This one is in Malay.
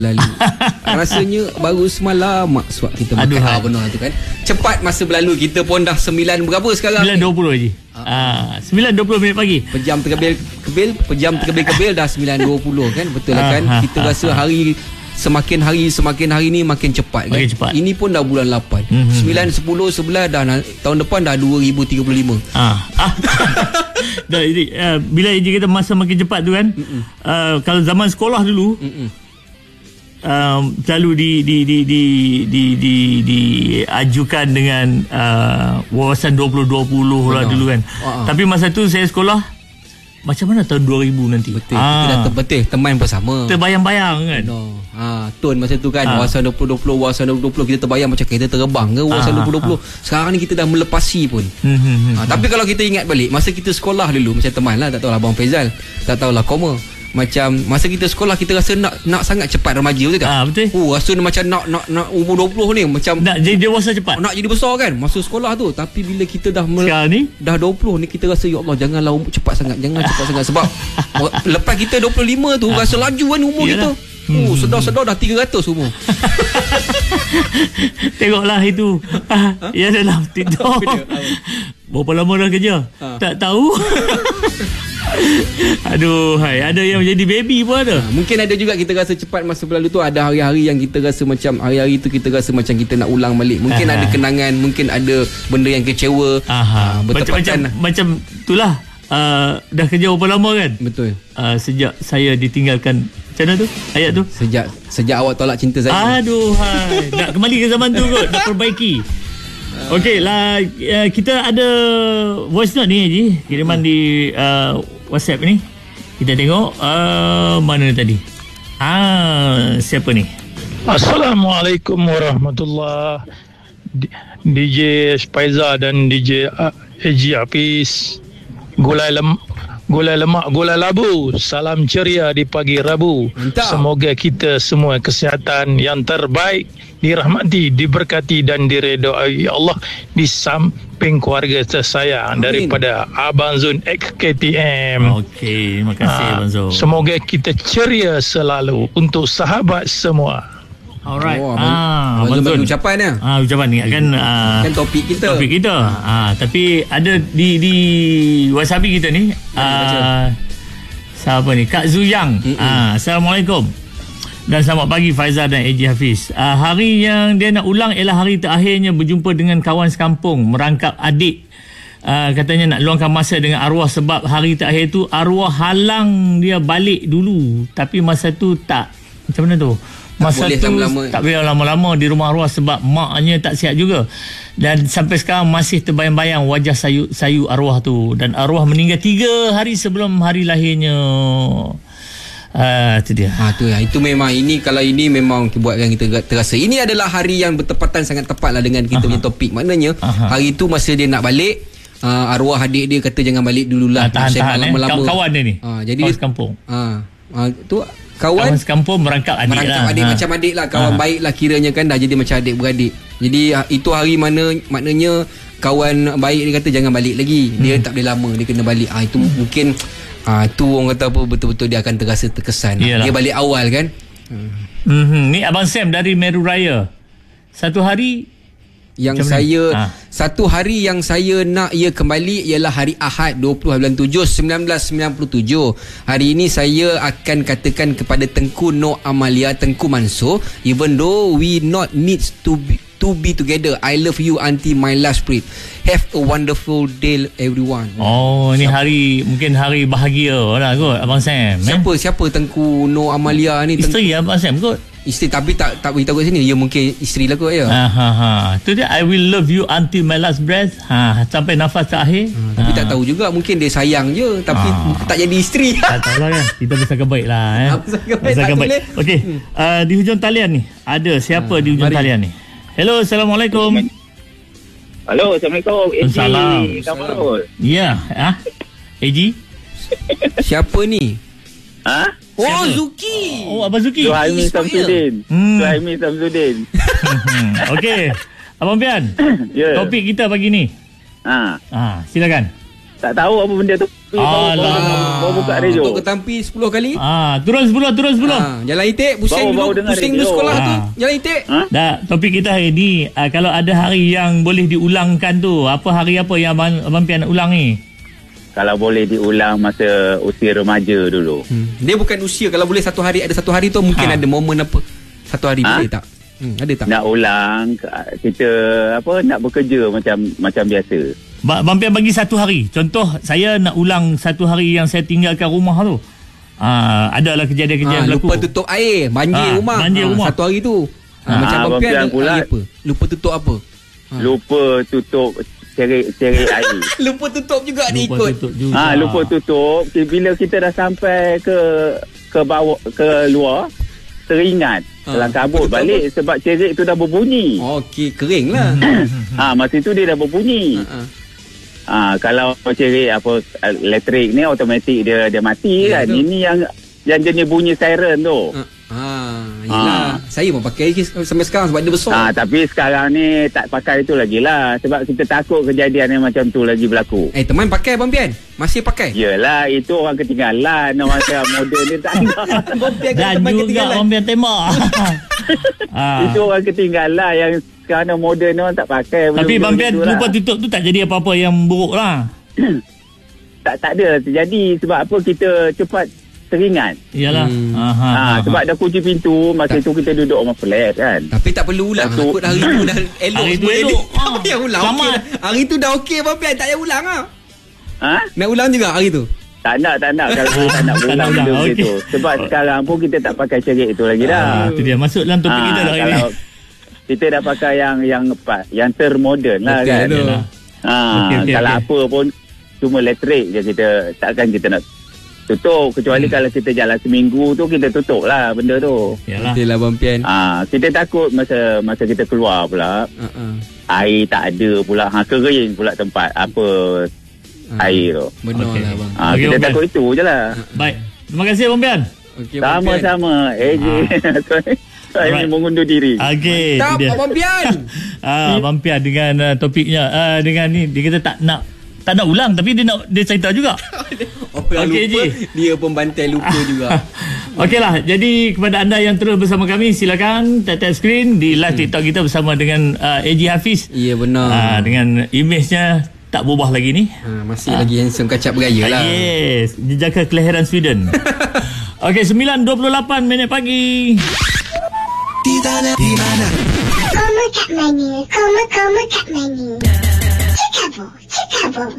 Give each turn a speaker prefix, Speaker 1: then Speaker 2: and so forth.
Speaker 1: lalu. Rasanya baru semalam mak suap kita makan benar tu kan. Cepat masa berlalu. Kita pun dah 9 berapa sekarang?
Speaker 2: 9.20 je. 9.20 minit pagi.
Speaker 1: Pejam terkebil dah 9.20 kan. Betul lah kan. Kita rasa semakin hari ni makin cepat kan. Ini pun dah bulan 8. 9, 10, 11 dah tahun depan dah 2035.
Speaker 2: Dah ini bila Eji kata masa makin cepat tu kan. Kalau zaman sekolah dulu selalu diajukan dengan wawasan 2020 lah dulu kan. Tapi masa tu saya sekolah macam mana tahun 2000 nanti.
Speaker 1: Betul. Kita dah betul teman bersama.
Speaker 2: Terbayang-bayang kan.
Speaker 1: Tun masa tu kan wawasan 2020 kita terbayang macam kita terbang ke wawasan 2020. Sekarang ni kita dah melepasi pun. Tapi kalau kita ingat balik masa kita sekolah dulu, macam teman lah, tak tahulah Abang Faizal, tak tahulah Koma, macam masa kita sekolah kita rasa nak sangat cepat remaja, betul tak?
Speaker 2: Betul.
Speaker 1: Rasa macam nak umur 20 ni macam
Speaker 2: nak jadi dewasa cepat.
Speaker 1: Nak jadi besar kan masa sekolah tu. Tapi bila kita dah 20 ni kita rasa ya Allah janganlah umur cepat sangat. Jangan cepat sangat sebab lepas kita 25 tu rasa laju kan umur kita. Sedar-sedar dah 300 umur.
Speaker 2: Tengoklah itu. Ya dalam TikTok. Berapa lama dah kerja? Tak tahu. Aduh, ada yang jadi baby pun ada.
Speaker 1: Mungkin ada juga kita rasa cepat masa berlalu tu. Ada hari-hari yang kita rasa macam hari-hari tu kita rasa macam kita nak ulang balik. Mungkin ada kenangan, mungkin ada benda yang kecewa.
Speaker 2: Macam itulah. Dah kerja berapa lama kan?
Speaker 1: Betul.
Speaker 2: Sejak saya ditinggalkan. Macam mana tu ayat tu?
Speaker 1: Sejak awak tolak cinta saya.
Speaker 2: Aduh, nak kembali ke zaman tu kot. Nak perbaiki. Okey lah, kita ada voice note ni Haji, kiriman di WhatsApp ni. Kita tengok mana tadi. Siapa ni?
Speaker 3: Assalamualaikum warahmatullahi. DJ Spaiza dan DJ Haji Hafiz. Gulai lemak, gulai labu. Salam ceria di pagi Rabu.
Speaker 1: Mantap.
Speaker 3: Semoga kita semua kesihatan yang terbaik, dirahmati, diberkati dan diredai Allah di samping keluarga tersayang. Amin. Daripada Abang Zun XKTM.
Speaker 2: Okey, terima kasih Abang Zun.
Speaker 3: Semoga kita ceria selalu untuk sahabat semua.
Speaker 2: Alright.
Speaker 1: Abang Zun ucapan dia.
Speaker 2: Ucapan ni kan
Speaker 1: topik kita.
Speaker 2: Tapi ada di WhatsApp kita ni. Siapa ni? Kak Zuyang. Assalamualaikum. Dan selamat pagi Faizal dan Eji Hafiz. Hari yang dia nak ulang ialah hari terakhirnya berjumpa dengan kawan sekampung, merangkap adik. Katanya nak luangkan masa dengan arwah sebab hari terakhir tu arwah halang dia balik dulu. Tapi masa tu tak. Macam mana tu? Masa tu tak boleh lama-lama di rumah arwah sebab maknya tak sihat juga. Dan sampai sekarang masih terbayang-bayang wajah sayu arwah tu. Dan arwah meninggal 3 hari sebelum hari lahirnya. Itu dia.
Speaker 1: Itu memang kalau ini memang buatkan kita terasa. Ini adalah hari yang bertepatan, sangat tepat lah dengan kita punya topik. Maknanya hari tu masa dia nak balik, arwah adik dia kata jangan balik dululah.
Speaker 2: Tahan-tahan kawan dia ni.
Speaker 1: Jadi
Speaker 2: kawan sekampung.
Speaker 1: Tu kawan
Speaker 2: sekampung merangkap adik
Speaker 1: macam adik lah. Kawan baik lah kiranya kan. Dah jadi macam adik-beradik. Jadi itu hari maknanya kawan baik dia kata jangan balik lagi. Dia tak boleh lama, dia kena balik. Itu mungkin tu orang kata apa, betul-betul dia akan terasa terkesan. Dia balik awal kan.
Speaker 2: Ni Abang Sam dari Meru Raya. Satu hari yang
Speaker 1: saya nak ia kembali ialah hari Ahad 20 bulan 7 1997. Hari ini saya akan katakan kepada Tengku Noh Amalia, Tengku Mansur, even though we not meet to be together, I love you until my last breath. Have a wonderful day everyone.
Speaker 2: Ni hari, mungkin hari bahagia lah kot Abang Sam.
Speaker 1: Siapa Tengku Noh Amalia ni?
Speaker 2: Isteri Abang Sam kot.
Speaker 1: Isteri, tapi tak beritahu kat sini. Ya mungkin isteri lah kot ya.
Speaker 2: Tu dia, I will love you until my last breath. Sampai nafas terakhir.
Speaker 1: Tapi tak tahu juga, mungkin dia sayang je tapi tak jadi isteri.
Speaker 2: Tak tahu lah kan. Kita bersangka baik lah. Bersangka baik. Okey, di hujung talian ni ada siapa di hujung talian ni? Hello, Assalamualaikum.
Speaker 4: Halo, Assalamualaikum.
Speaker 2: Salam. Ya, Eji.
Speaker 1: Siapa ni?
Speaker 2: Zuki. Abang Zuki.
Speaker 4: Suhaimi Samsudin.
Speaker 2: Okey. Abang Pian. Topik kita pagi ni.
Speaker 4: Silakan. Tak tahu apa benda tu. Baru buka radio.
Speaker 1: Untuk ketampi 10 kali.
Speaker 2: Turun 10.
Speaker 1: Jalan Itik, pusing
Speaker 4: Baru
Speaker 1: dulu,
Speaker 4: dengar
Speaker 1: pusing
Speaker 4: radio.
Speaker 1: dulu sekolah tu. Jalan Itik.
Speaker 2: Dah, topik kita hari ni, kalau ada hari yang boleh diulangkan tu, apa hari apa yang Abang Pian nak ulang ni?
Speaker 4: Kalau boleh diulang masa usia remaja dulu.
Speaker 1: Dia bukan usia. Kalau boleh satu hari tu mungkin ada momen apa. Satu hari boleh tak? Ada tak?
Speaker 4: Nak ulang, kita nak bekerja macam biasa.
Speaker 2: Abang Pian bagi satu hari. Contoh, saya nak ulang satu hari yang saya tinggalkan rumah tu. Adalah kejadian-kejadian berlaku.
Speaker 1: Lupa tutup air, banjir rumah. Satu hari tu. Macam Abang Pian
Speaker 4: pula
Speaker 1: apa? Lupa tutup apa?
Speaker 4: Lupa tutup cerik air.
Speaker 1: Lupa tutup juga dia ikut.
Speaker 4: Lupa tutup. Bila kita dah sampai ke bawah, ke luar, teringat dalam kabut balik sebab cerik tu dah berbunyi.
Speaker 1: Okey, kering lah.
Speaker 4: Masa tu dia dah berbunyi. Kalau cerik elektrik ni automatik dia mati kan. Ini yang jenis bunyi siren tu.
Speaker 1: Yelah. Saya pun pakai sampai sekarang sebab dia besar.
Speaker 4: Tapi sekarang ni tak pakai itu lagi lah. Sebab kita takut kejadian yang macam tu lagi berlaku.
Speaker 1: Teman pakai Abang Pian? Masih pakai?
Speaker 4: Yelah, itu orang ketinggalan. Macam model ni tak ada.
Speaker 2: Dan juga Abang Pian tembak.
Speaker 4: Itu orang ketinggalan. Yang sekarang model ni orang tak pakai.
Speaker 2: Tapi Abang Pian lupa tutup tu tak jadi apa-apa yang buruk lah.
Speaker 4: Tak ada terjadi. Sebab apa kita cepat teringat.
Speaker 2: Iyalah.
Speaker 4: Sebab dah kunci pintu. Masa tu kita duduk rumah flat kan.
Speaker 1: Tapi tak perlu ulang. Takut hari tu dah elok.
Speaker 2: Hari tu elok.
Speaker 1: Tak payah ulang. Okay. Hari tu dah okey Abang Pian. Tak payah ulang lah. Nak ulang juga hari tu?
Speaker 4: Tak nak. Kalau tak nak ulang benda macam tu. Sebab sekarang pun kita tak pakai cerik itu lagi dah.
Speaker 2: Itu dia. Masuk dalam topik kita dah hari ni.
Speaker 4: Kita dah pakai yang termodern lah kan. Kalau apa pun cuma elektrik je kita. Takkan kita nak tutup. Kecuali kalau kita jalan seminggu tu kita tutup lah benda tu.
Speaker 1: Betul lah Abang Pian.
Speaker 4: Kita takut masa kita keluar pula air tak ada pula. Kering pula tempat air tu.
Speaker 1: Benar lah bang.
Speaker 4: Kita takut itu je lah.
Speaker 2: Baik. Terima kasih Abang Pian.
Speaker 4: Sama-sama. Saya mengundur diri.
Speaker 2: Okey.
Speaker 1: Tak Abang Pian.
Speaker 2: Abang Pian dengan topiknya dengan ni dia kata tak nak ulang tapi dia cerita juga.
Speaker 1: Okey lupa. Dia pun bantai lupa juga.
Speaker 2: Okeylah, jadi kepada anda yang terus bersama kami silakan tap screen di live TikTok kita bersama dengan AJ Hafiz.
Speaker 1: Ya benar.
Speaker 2: Dengan image-nya tak berubah lagi ni.
Speaker 1: Masih lagi handsome kacap bergaya lah.
Speaker 2: Yes, jejaka kelahiran Sweden. Okey, 9.28 minit pagi.
Speaker 5: Di mana? Koma kat mana? Koma kat mana? Chicago.